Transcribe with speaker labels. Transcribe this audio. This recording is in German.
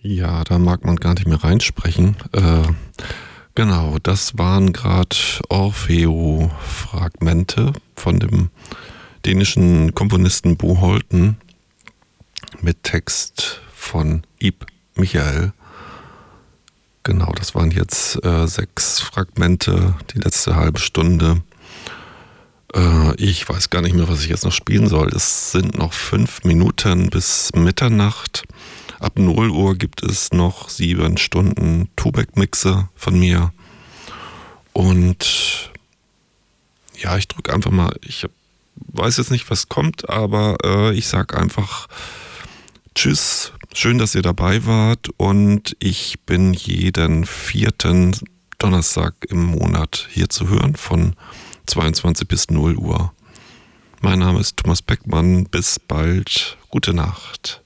Speaker 1: Ja, da mag man gar nicht mehr reinsprechen. Genau, das waren gerade Orfeo-Fragmente von dem dänischen Komponisten Bo Holten mit Text von Ib Michael. Genau, das waren jetzt 6 Fragmente, die letzte halbe Stunde. Ich weiß gar nicht mehr, was ich jetzt noch spielen soll. Es sind noch 5 Minuten bis Mitternacht. Ab 0 Uhr gibt es noch 7 Stunden Tubeck-Mixe von mir. Und ja, ich drücke einfach mal, ich weiß jetzt nicht, was kommt, aber ich sag einfach Tschüss, schön, dass ihr dabei wart und ich bin jeden 4. Donnerstag im Monat hier zu hören von 22 bis 0 Uhr. Mein Name ist Thomas Beckmann, bis bald, gute Nacht.